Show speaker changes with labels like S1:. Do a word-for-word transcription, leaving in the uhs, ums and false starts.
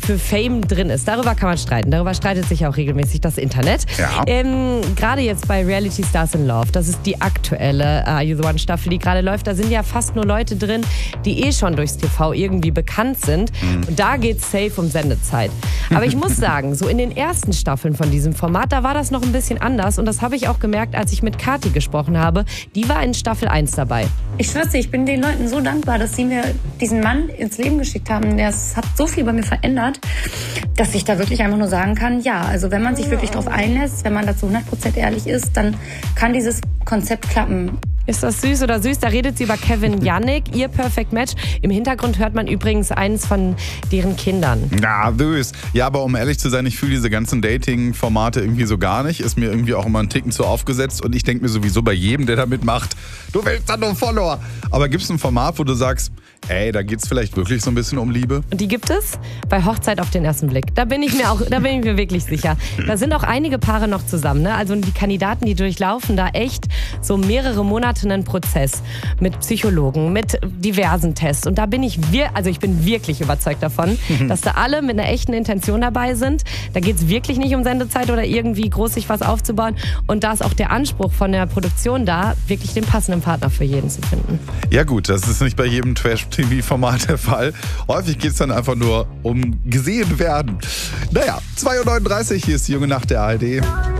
S1: für Fame drin ist. Darüber kann man streiten. Darüber streitet sich auch regelmäßig das Internet.
S2: Ja.
S1: Ähm, gerade jetzt bei Reality Stars in Love, das ist die aktuelle Are You the One Staffel, die gerade läuft. Da sind ja fast nur Leute drin, die eh schon durchs T V irgendwie bekannt sind. Mhm. Und da geht's safe um Sendezeit. Aber ich muss sagen, so in den ersten Staffeln von diesem Format, da war das noch ein bisschen anders. Und das habe ich auch gemerkt, als ich mit Kathi gesprochen habe. Die war in Staffel eins dabei.
S3: Ich schwör's dir, ich bin den Leuten so dankbar, dass sie mir diesen Mann ins Leben geschickt haben. Das hat so viel bei mir verändert, dass ich da wirklich einfach nur sagen kann, ja, also wenn man sich wirklich drauf einlässt, wenn man dazu hundert Prozent ehrlich ist, dann kann dieses Konzept klappen.
S1: Ist das süß oder süß? Da redet sie über Kevin Jannik, ihr Perfect Match. Im Hintergrund hört man übrigens eins von deren Kindern.
S2: Ja, süß. Ja, aber um ehrlich zu sein, ich fühle diese ganzen Dating-Formate irgendwie so gar nicht. Ist mir irgendwie auch immer ein Ticken zu aufgesetzt. Und ich denke mir sowieso bei jedem, der da mitmacht, du willst dann nur Follower. Aber gibt es ein Format, wo du sagst, ey, da geht's vielleicht wirklich so ein bisschen um Liebe?
S1: Und die gibt es bei Hochzeit auf den ersten Blick. Da bin ich mir auch, da bin ich mir wirklich sicher. Da sind auch einige Paare noch zusammen. Ne? Also die Kandidaten, die durchlaufen da echt so mehrere Monate einen Prozess mit Psychologen, mit diversen Tests. Und da bin ich, wir, also ich bin wirklich überzeugt davon, dass da alle mit einer echten Intention dabei sind. Da geht's wirklich nicht um Sendezeit oder irgendwie groß sich was aufzubauen. Und da ist auch der Anspruch von der Produktion da, wirklich den passenden Partner für jeden zu finden.
S2: Ja gut, das ist nicht bei jedem Trash-T V-Format der Fall. Häufig geht es dann einfach nur um gesehen werden. Naja, zwei Uhr neununddreißig, hier ist die junge Nacht der A R D.